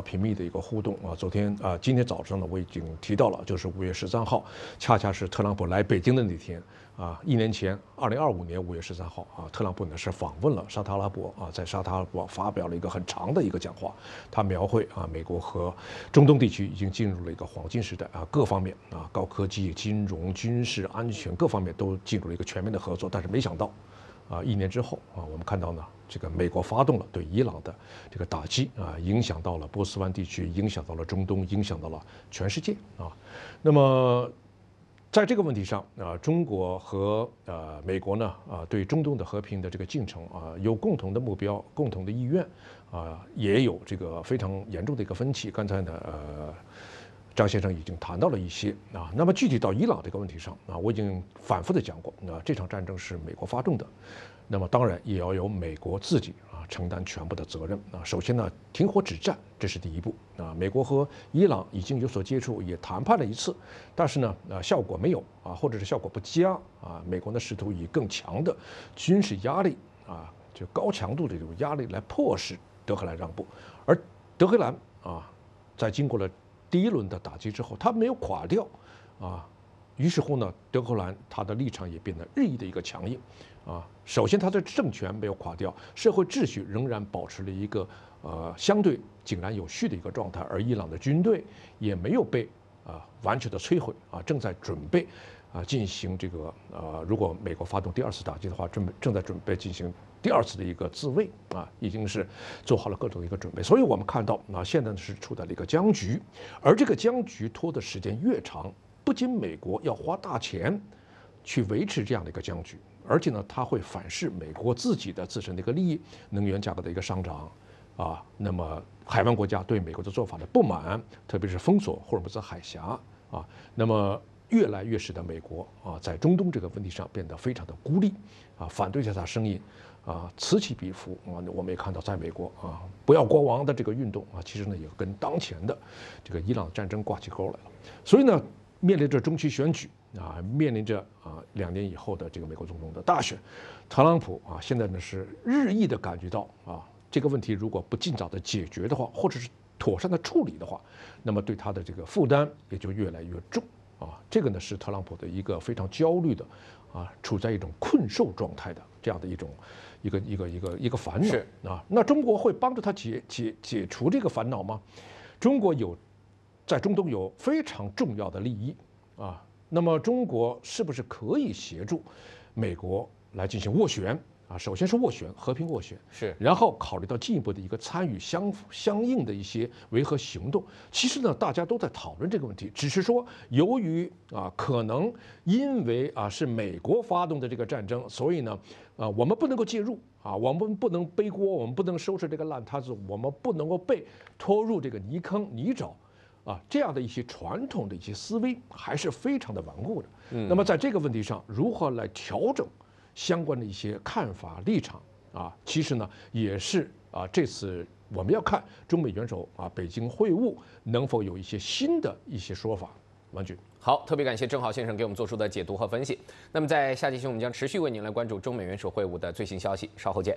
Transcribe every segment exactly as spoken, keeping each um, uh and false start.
频密的一个互动啊。昨天啊，今天早上呢，我已经提到了，就是五月十三号，恰恰是特朗普来北京的那天啊。一年前，二零二五年五月十三号啊，特朗普呢是访问了沙特阿拉伯啊，在沙特阿拉伯发表了一个很长的一个讲话，他描绘啊，美国和中东地区已经进入了一个黄金时代啊，各方面啊，高科技、金融、军事、安全各方面都进入了一个全面的合作。但是没想到。啊，一年之后啊，我们看到呢，这个美国发动了对伊朗的这个打击啊，影响到了波斯湾地区，影响到了中东，影响到了全世界啊。那么，在这个问题上啊，中国和呃美国呢啊，对中东的和平的这个进程啊，有共同的目标、共同的意愿啊，也有这个非常严重的一个分歧。刚才呢，呃。张先生已经谈到了一些啊，那么具体到伊朗这个问题上啊，我已经反复的讲过，啊，这场战争是美国发动的，那么当然也要由美国自己啊承担全部的责任啊。首先呢，停火止战，这是第一步啊。美国和伊朗已经有所接触，也谈判了一次，但是呢，啊效果没有啊，或者是效果不佳啊。美国呢试图以更强的军事压力啊，就高强度的这种压力来迫使德黑兰让步，而德黑兰啊，在经过了第一轮的打击之后，他没有垮掉，啊，于是乎呢，德黑兰他的立场也变得日益的一个强硬，啊，首先他的政权没有垮掉，社会秩序仍然保持了一个呃相对井然有序的一个状态，而伊朗的军队也没有被啊完全的摧毁，啊，正在准备啊进行这个呃，如果美国发动第二次打击的话，正正在准备进行第二次的一个自卫啊，已经是做好了各种一个准备，所以我们看到啊，现在是处在了一个僵局，而这个僵局拖的时间越长，不仅美国要花大钱去维持这样的一个僵局，而且呢，它会反噬美国自己的自身的一个利益，能源价格的一个上涨啊，那么海湾国家对美国的做法的不满，特别是封锁霍尔木兹海峡啊，那么越来越使得美国啊在中东这个问题上变得非常的孤立啊，反对调查声音。啊，此起彼伏啊！我们也看到，在美国啊，不要国王的这个运动啊，其实呢也跟当前的这个伊朗战争挂起钩来了。所以呢，面临着中期选举啊，面临着啊两年以后的这个美国总统的大选，特朗普啊现在呢是日益的感觉到啊，这个问题如果不尽早的解决的话，或者是妥善的处理的话，那么对他的这个负担也就越来越重啊。这个呢是特朗普的一个非常焦虑的啊，处在一种困兽状态的这样的一种。一个一个一个一个烦恼啊，那中国会帮助他解解解除这个烦恼吗？中国有在中东有非常重要的利益啊，那么中国是不是可以协助美国来进行斡旋啊？首先是斡旋，和平斡旋是， 然后考虑到进一步的一个参与相相应的一些维和行动。其实呢，大家都在讨论这个问题，只是说由于啊，可能因为啊是美国发动的这个战争，所以呢。啊，我们不能够介入啊，我们不能背锅，我们不能收拾这个烂摊子，我们不能够被拖入这个泥坑泥沼，啊，这样的一些传统的一些思维还是非常的顽固的。嗯，那么在这个问题上，如何来调整相关的一些看法立场啊？其实呢，也是啊，这次我们要看中美元首啊北京会晤能否有一些新的一些说法。王军。 好，特别感谢郑浩先生给我们做出的解读和分析。那么在下期节目，我们将持续为您来关注中美元首会晤的最新消息。稍后见。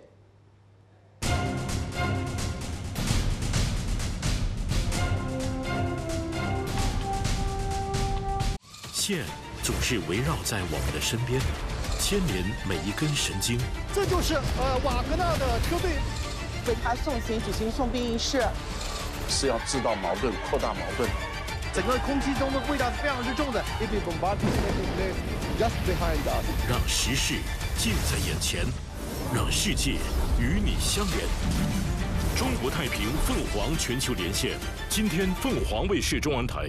线总是围绕在我们的身边，牵连每一根神经。 这就是呃瓦格纳的车队为他送行举行送殡仪式， 是要制造矛盾、扩大矛盾。 整个空气中的味道是非常之重的。 让时事近在眼前，让世界与你相连。中国太平凤凰全球连线，今天凤凰卫视中文台。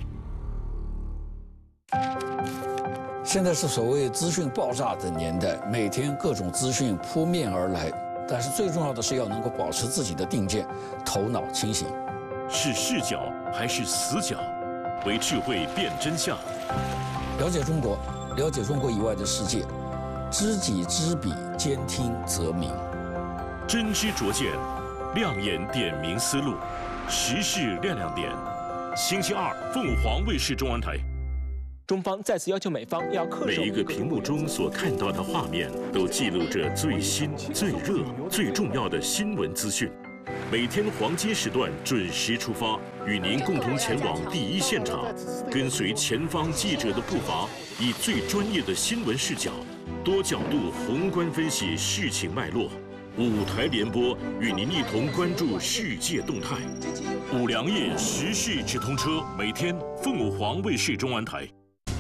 现在是所谓资讯爆炸的年代，每天各种资讯扑面而来，但是最重要的是要能够保持自己的定见，头脑清醒。 是视角还是死角？为智慧辨真相。 了解中国，了解中国以外的世界，知己知彼，兼听则明。 真知灼见，亮眼点明思路，时事亮亮点。星期二，凤凰卫视中文台。 中方再次要求美方要恪守每一个屏幕中所看到的画面，都记录着最新、最热、最重要的新闻资讯。 每天黄金时段准时出发，与您共同前往第一现场，跟随前方记者的步伐，以最专业的新闻视角，多角度宏观分析事情脉络。五台联播与您一同关注世界动态。五粮液时事直通车，每天凤凰卫视中文台。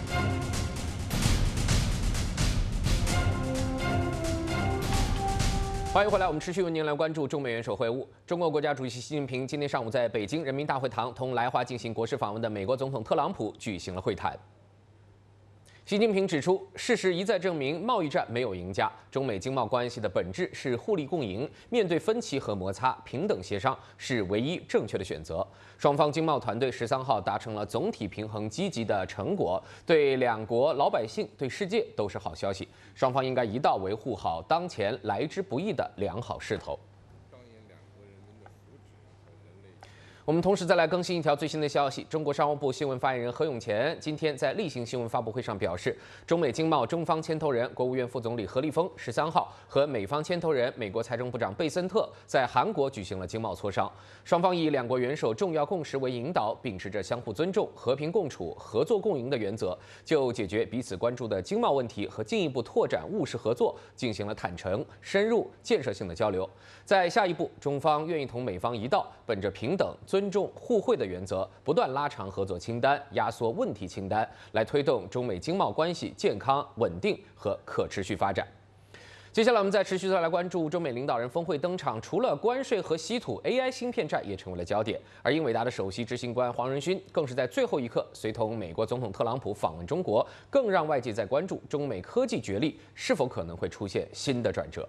欢迎回来，我们持续为您来关注中美元首会晤。中国国家主席习近平今天上午在北京人民大会堂同来华进行国事访问的美国总统特朗普举行了会谈。习近平指出，事实一再证明，贸易战没有赢家，中美经贸关系的本质是互利共赢，面对分歧和摩擦，平等协商是唯一正确的选择。双方经贸团队十三号达成了总体平衡积极的成果，对两国老百姓、对世界都是好消息。双方应该一道维护好当前来之不易的良好势头。我们同时再来更新一条最新的消息。中国商务部新闻发言人何永乾今天在例行新闻发布会上表示，中美经贸中方牵头人、国务院副总理何立峰十三号和美方牵头人、美国财政部长贝森特在韩国举行了经贸磋商。双方以两国元首重要共识为引导，秉持着相互尊重、和平共处、合作共赢的原则，就解决彼此关注的经贸问题和进一步拓展务实合作进行了坦诚、深入、建设性的交流。在下一步，中方愿意同美方一道，本着平等、尊重、互惠的原则，不断拉长合作清单，压缩问题清单，来推动中美经贸关系健康、稳定和可持续发展。接下来，我们再持续再来关注中美领导人峰会登场，除了关税和稀土 ，A I 芯片战也成为了焦点。而英伟达的首席执行官黄仁勋更是在最后一刻随同美国总统特朗普访问中国，更让外界在关注中美科技角力是否可能会出现新的转折。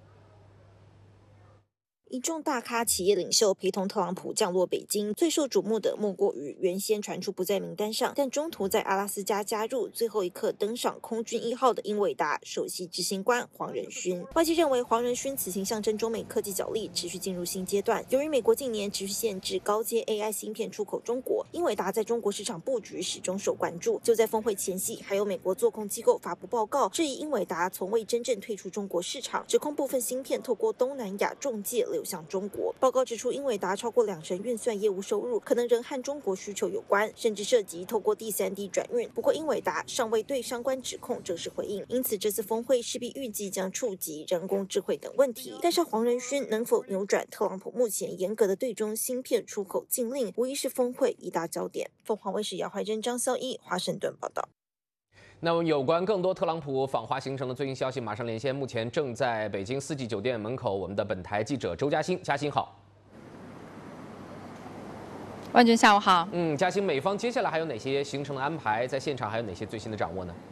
一众大咖企业领袖陪同特朗普降落北京，最受瞩目的莫过于原先传出不在名单上，但中途在阿拉斯加加入，最后一刻登上空军一号的英伟达首席执行官黄仁勋。外界认为黄仁勋此行象征中美科技角力持续进入新阶段。由于美国近年持续限制高阶 A I 芯片出口中国，英伟达在中国市场布局始终受关注。就在峰会前夕，还有美国做空机构发布报告，质疑英伟达从未真正退出中国市场，指控部分芯片透过东南亚中介流向中国。报告指出，英伟达超过两成运算业务收入可能仍和中国需求有关，甚至涉及透过第三地转运。不过，英伟达尚未对相关指控正式回应，因此这次峰会势必预计将触及人工智慧等问题。但是黄仁勋能否扭转特朗普目前严格的对中芯片出口禁令，无疑是峰会一大焦点。凤凰卫视姚怀珍、张孝义华盛顿报道。 那么，有关更多特朗普访华行程的最新消息，马上连线目前正在北京四季酒店门口我们的本台记者周嘉欣。嘉欣好。 万军下午好。 嗯，嘉欣，美方接下来还有哪些行程的安排？在现场还有哪些最新的掌握呢？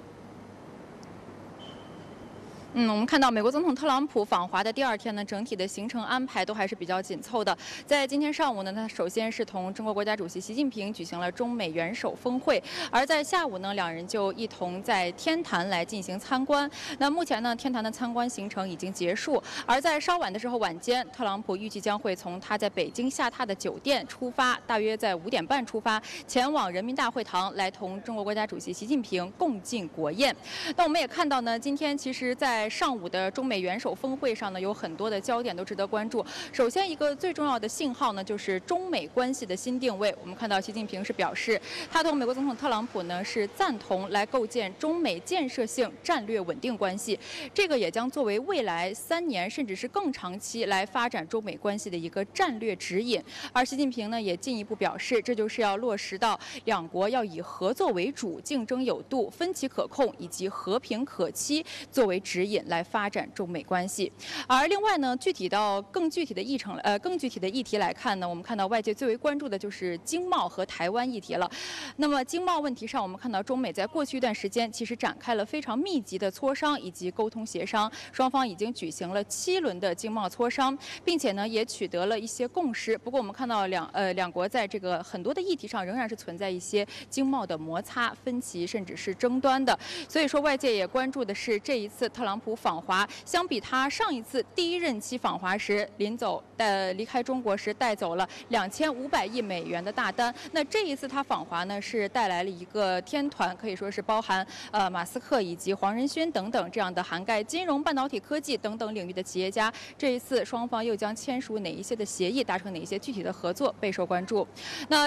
嗯，我们看到美国总统特朗普访华的第二天呢，整体的行程安排都还是比较紧凑的。在今天上午呢，他首先是同中国国家主席习近平举行了中美元首峰会，而在下午呢，两人就一同在天坛来进行参观。那目前呢，天坛的参观行程已经结束，而在稍晚的时候，晚间，特朗普预计将会从他在北京下榻的酒店出发，大约在五点半出发，前往人民大会堂来同中国国家主席习近平共进国宴。那我们也看到呢，今天其实在在上午的中美元首峰会上呢，有很多的焦点都值得关注。首先，一个最重要的信号呢，就是中美关系的新定位。我们看到习近平是表示，他同美国总统特朗普呢是赞同来构建中美建设性战略稳定关系，这个也将作为未来三年甚至是更长期来发展中美关系的一个战略指引。而习近平呢也进一步表示，这就是要落实到两国要以合作为主、竞争有度、分歧可控以及和平可期作为指引。来发展中美关系，而另外呢，具体到更具体的议程，呃，更具体的议题来看呢，我们看到外界最为关注的就是经贸和台湾议题了。那么经贸问题上，我们看到中美在过去一段时间其实展开了非常密集的磋商以及沟通协商，双方已经举行了七轮的经贸磋商，并且呢也取得了一些共识。不过我们看到两呃两国在这个很多的议题上仍然是存在一些经贸的摩擦、分歧，甚至是争端的。所以说外界也关注的是这一次特朗普普访华，相比他上一次第一任期访华时临走带离开中国时带走了两千五百亿美元的大单，那这一次他访华呢是带来了一个天团，可以说是包含呃马斯克以及黄仁勋等等这样的涵盖金融、半导体科技等等领域的企业家。这一次双方又将签署哪一些的协议，达成哪一些具体的合作，备受关注。那